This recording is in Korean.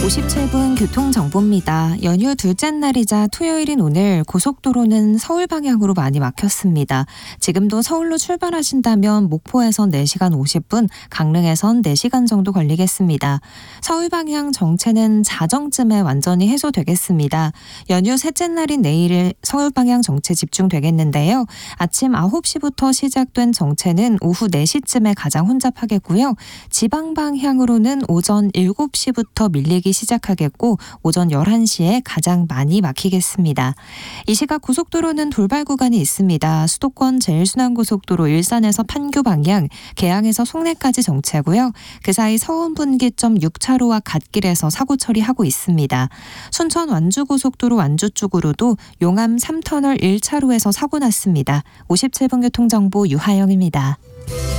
57분 교통정보입니다. 연휴 둘째 날이자 토요일인 오늘 고속도로는 서울 방향으로 많이 막혔습니다. 지금도 서울로 출발하신다면 목포에선 4시간 50분, 강릉에선 4시간 정도 걸리겠습니다. 서울 방향 정체는 자정쯤에 완전히 해소되겠습니다. 연휴 셋째 날인 내일 서울 방향 정체 집중되겠는데요. 아침 9시부터 시작된 정체는 오후 4시쯤에 가장 혼잡하겠고요. 지방 방향으로는 오전 7시부터 밀리기 시작하겠고 오전 11시에 가장 많이 막히겠습니다. 이 시각 고속도로는 돌발 구간이 있습니다. 수도권 제일순환고속도로 일산에서 판교 방향, 계양에서 송내까지 정체고요. 그 사이 서운분기점 6차로와 갓길에서 사고 처리하고 있습니다. 순천 완주고속도로 완주 쪽으로도 용암 3터널 1차로에서 사고 났습니다. 57분 교통정보 유하영입니다.